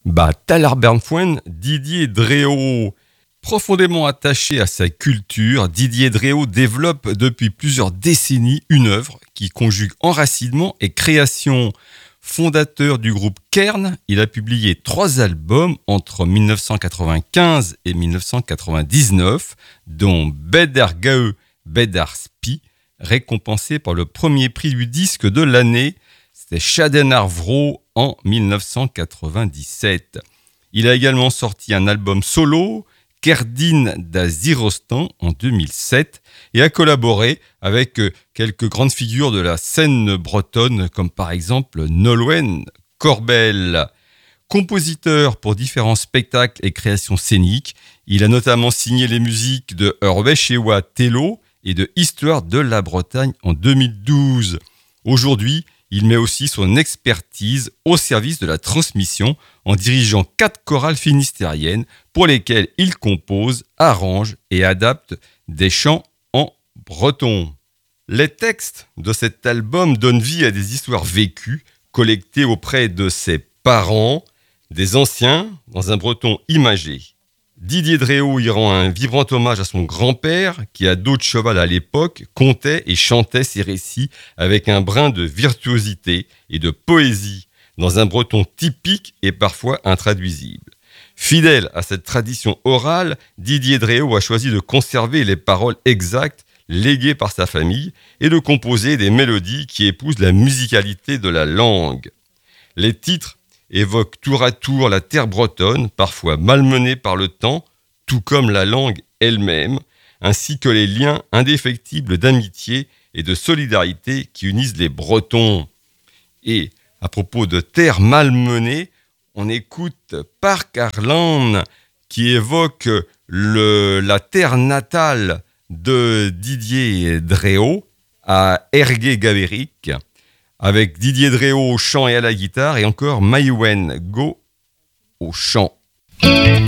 Talarbernfouen, Didier Dréau. Profondément attaché à sa culture, Didier Dréau développe depuis plusieurs décennies une œuvre qui conjugue enracinement et création. Fondateur du groupe Kern, il a publié 3 albums entre 1995 et 1999, dont Bedar Gaeu, Bedar Spi, récompensé par le premier prix du disque de l'année. C'était Chadenar Vro en 1997. Il a également sorti un album solo, Kerdin da Zirostan en 2007, et a collaboré avec quelques grandes figures de la scène bretonne, comme par exemple Nolwenn Corbel. Compositeur pour différents spectacles et créations scéniques, il a notamment signé les musiques de Urbechewa Tello et de Histoire de la Bretagne en 2012. Aujourd'hui, il met aussi son expertise au service de la transmission en dirigeant 4 chorales finistériennes pour lesquelles il compose, arrange et adapte des chants en breton. Les textes de cet album donnent vie à des histoires vécues, collectées auprès de ses parents, des anciens, dans un breton imagé. Didier Dréau y rend un vibrant hommage à son grand-père, qui à dos de cheval à l'époque, contait et chantait ses récits avec un brin de virtuosité et de poésie, dans un breton typique et parfois intraduisible. Fidèle à cette tradition orale, Didier Dréau a choisi de conserver les paroles exactes léguées par sa famille et de composer des mélodies qui épousent la musicalité de la langue. Les titres évoque tour à tour la terre bretonne, parfois malmenée par le temps, tout comme la langue elle-même, ainsi que les liens indéfectibles d'amitié et de solidarité qui unissent les Bretons. Et à propos de terre malmenée, on écoute Parc Arlan qui évoque la terre natale de Didier Dréau à Ergué-Gabéric, avec Didier Dréau au chant et à la guitare, et encore Maïwen Go au chant.